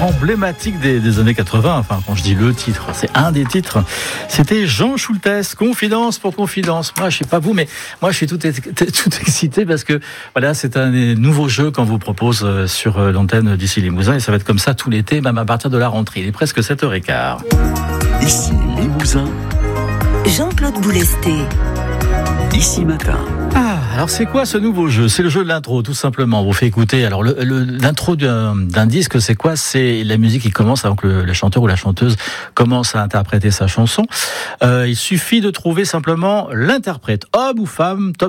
emblématique des années 80. Enfin, quand je dis le titre, c'est un des titres. C'était Jean Schultes, Confidence pour Confidence. Moi, je sais pas vous, mais moi, je suis tout excité parce que voilà, c'est un des nouveaux jeux qu'on vous propose sur l'antenne d'ici Limousin et ça va être comme ça tout l'été, même à partir de la rentrée. Il est presque 7h15. Ici Limousin, Jean-Claude Boulesté. Ici Matin. Alors c'est quoi ce nouveau jeu ? C'est le jeu de l'intro, tout simplement. On vous fait écouter. Alors l'intro d'un disque, c'est quoi ? C'est la musique qui commence avant que le chanteur ou la chanteuse commence à interpréter sa chanson. Il suffit de trouver simplement l'interprète, homme ou femme, top